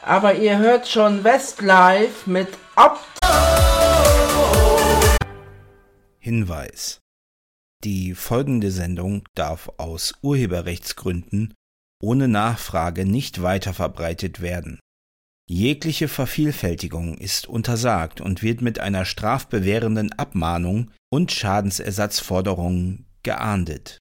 Aber ihr hört schon Westlife mit Hinweis: Die folgende Sendung darf aus Urheberrechtsgründen ohne Nachfrage nicht weiterverbreitet werden. Jegliche Vervielfältigung ist untersagt und wird mit einer strafbewährenden Abmahnung und Schadensersatzforderungen geahndet.